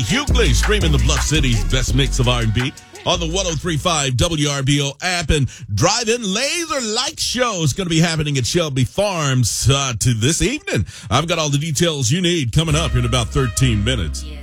Hughley streaming the Bluff City's best mix of R&B on the 103.5 WRBO app, and Drive-In Laser Light Show is going to be happening at Shelby Farms to this evening. I've got all the details you need coming up in about 13 minutes.